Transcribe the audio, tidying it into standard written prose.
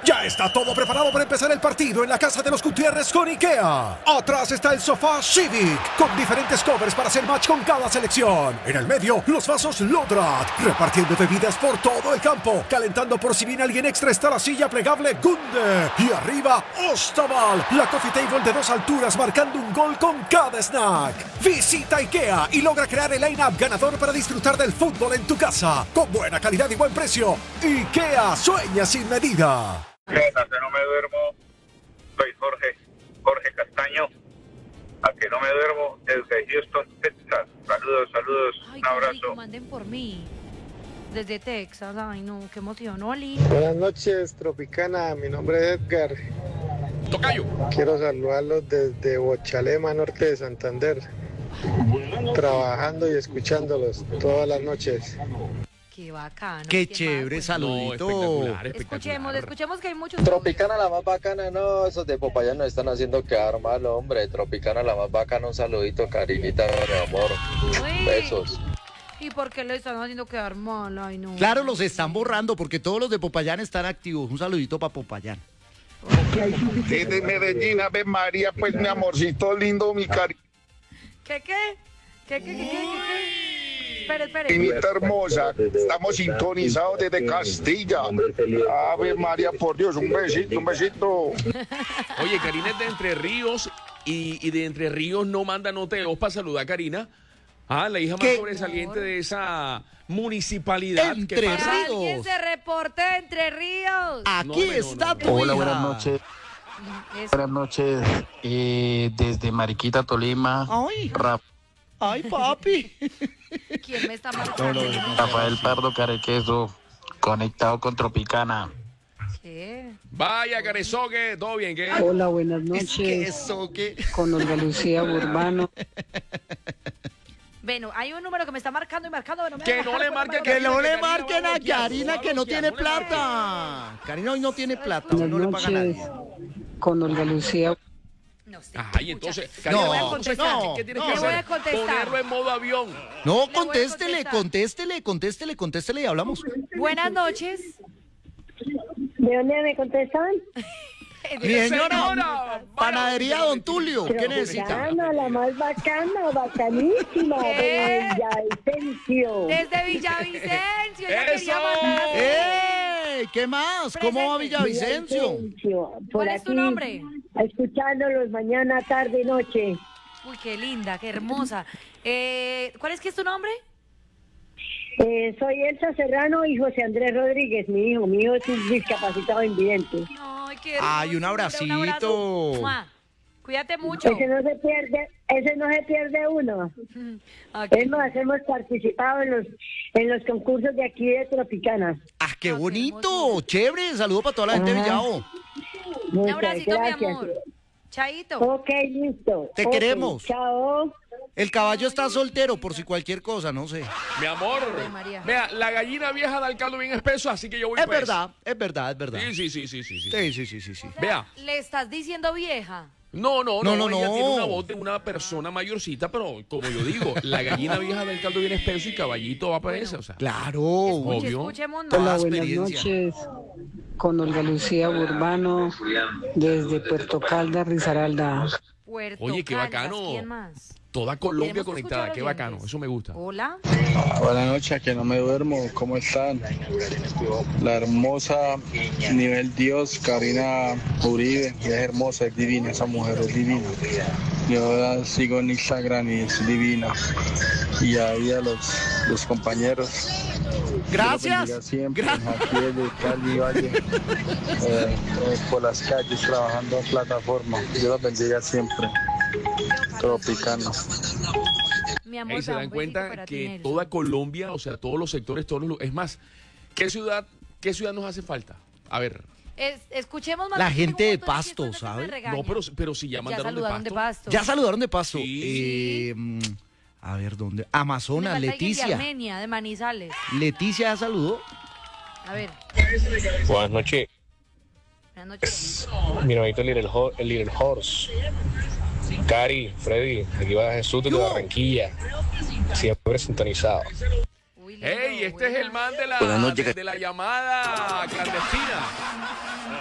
Ya está todo preparado para empezar el partido en la casa de los Gutiérrez con IKEA. Atrás está el sofá Civic, con diferentes covers para hacer match con cada selección. En el medio, los vasos Lodrat, repartiendo bebidas por todo el campo. Calentando por si viene alguien extra está la silla plegable Gunde. Y arriba, Ostaval, la coffee table de 2 alturas marcando un gol con cada snack. Visita IKEA y logra crear el line-up ganador para disfrutar del fútbol en tu casa. Con buena calidad y buen precio. IKEA, sueña sin medida. A que no me duermo, soy Jorge Castaño. A que no me duermo desde Houston, Texas. Saludos, Ay, un abrazo. rico, manden por mí. Desde Texas, ay no, qué emoción, Oli. Buenas noches, Tropicana, mi nombre es Edgar. Tocayo. Quiero saludarlos desde Bochalema, norte de Santander. Trabajando y escuchándolos todas las noches. Qué bacano. Qué ¿Quién chévere, más? saludito. Escuchemos que hay muchos. Tropicana la más bacana, no, esos de Popayán nos están haciendo quedar mal, hombre. Tropicana la más bacana, un saludito, cariñita, mi amor. Uy. Besos. ¿Y por qué le están haciendo quedar mal? Ay, no. Claro, los están borrando porque todos los de Popayán están activos. Un saludito para Popayán. Desde Medellín, Ave María, pues mi amorcito lindo, mi ¿Qué? Espere. carinita hermosa. Estamos sintonizados desde Castilla. Ave María, por Dios, un besito. Oye, Karina es de Entre Ríos y de Entre Ríos no manda nota de voz para saludar a Karina. Ah, la hija más ¿Qué? sobresaliente de esa municipalidad. Entre ¿Qué pasa? Ríos. Alguien se reporte de Entre Ríos. Aquí No, está no. tu Hola, hija. buenas noches. Eso. Buenas noches. Desde Mariquita, Tolima. Ay, papi. ¿Quién me está marcando? Rafael Pardo Carequeso, conectado con Tropicana. ¿Qué? Vaya, Carezogue, todo bien, ¿qué? Hola, buenas ¿Qué noches. eso? ¿Qué? Con Olga Lucía Burbano. Bueno, hay un número que me está marcando y marcando. Pero Que no le marquen, Que no le Karina marquen va a bloquear, Karina va que no bloquear, tiene no le marquen. plata. Karina hoy no tiene plata, hoy Buenas no le paga noches. nadie. Con Olga Lucía. No sé. Ay, entonces, Escucha, Karina, le voy a no, contestar. ¿qué tienes no, que le voy hacer? a contestar. Ponerlo en modo avión. No, voy a contéstele y hablamos. Buenas noches. ¿De dónde me contestan? Mi señora, panadería Don Tulio, ¿qué necesita? Tropicana, la más bacana, bacanísima, ¿Qué? de Villavicencio. Desde Villavicencio. Ya quería ¡Eso! mandar. ¡Ey! ¿Qué más? ¿Cómo va Villavicencio? Por ¿Cuál es tu aquí, nombre? escuchándolos mañana, tarde, noche. Uy, qué linda, qué hermosa. ¿Cuál es que es tu nombre? Soy Elsa Serrano y José Andrés Rodríguez, mi hijo. Mi hijo es un discapacitado invidente. Ay, qué Ay, un hermosura, abracito. abrazo. ¡Mua! Cuídate mucho. Ese no se pierde uno. Aquí. Es más, hemos participado en los concursos de aquí de Tropicana. ¡Ah, qué qué bonito! hermosura. Chévere, saludo para toda la gente de Ajá. Villavo. Un Muchas abracito, mi gracias. amor. Chaito. Ok, listo. Te Ok, queremos. Chao. El caballo está soltero por si cualquier cosa, no sé. Mi amor, Ay, María. vea, la gallina vieja da el caldo bien espeso, así que yo voy Es pues. verdad. Sí. Sí. Vea, ¿Le estás diciendo vieja? no, No. ella tiene una voz de una persona mayorcita, pero como yo digo, la gallina vieja del caldo bien espeso y caballito va para ese, o sea. Claro. Obvio. Escuchemos más. Hola, Toda buenas experiencia. noches. Con Olga Lucía Burbano. Desde Puerto Caldas, Risaralda. Puerto Oye, qué Caldas, bacano. ¿Quién más? Toda Colombia Queremos conectada, escuchar qué bacano, oyentes. eso me gusta. Hola. Buenas noches, que no me duermo. ¿Cómo están? La hermosa nivel Dios, Karina Uribe. Es hermosa, es divina, esa mujer es divina. Yo la sigo en Instagram y es divina. Y ahí a los compañeros. Gracias. Dios los bendiga siempre. Gracias. Aquí desde Cali Valle, por las calles trabajando en plataforma. Dios los bendiga siempre. Tropicano. Mi amor, Ey, se da dan un besito cuenta para ti, que Nelson. toda Colombia, o sea, todos los sectores, es más, ¿qué ciudad nos hace falta? A ver, Escuchemos más. La porque gente tengo de un montón Pasto, inquietudes que me ¿sabe? regañan. no, pero si ya Ya mandaron saludaron de de pasto. Pasto. Ya saludaron de paso. Sí. A ver, ¿dónde? Me Amazonas, falta alguien de Leticia. Armenia, de Manizales. Leticia ya saludó. A ver, Buenas noches, buenas noches. mi hermanito el Little Horse. Cari, Freddy, aquí va Jesús de Barranquilla, siempre sintonizado. Uy, lindo, ¡Ey! Este es el man Buenas noches. de la llamada clandestina.